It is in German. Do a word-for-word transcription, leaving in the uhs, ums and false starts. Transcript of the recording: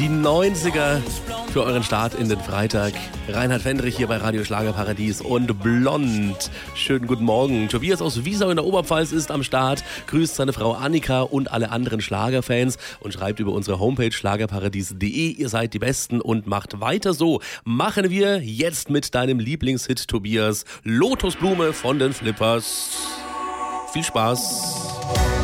Die neunziger für euren Start in den Freitag. Reinhard Fendrich hier bei Radio Schlagerparadies und Blond. Schönen guten Morgen. Tobias aus Wiesau in der Oberpfalz ist am Start, grüßt seine Frau Annika und alle anderen Schlagerfans und schreibt über unsere Homepage schlagerparadies punkt de. Ihr seid die Besten und macht weiter so. Machen wir jetzt mit deinem Lieblingshit, Tobias. Lotusblume von den Flippers. Viel Spaß.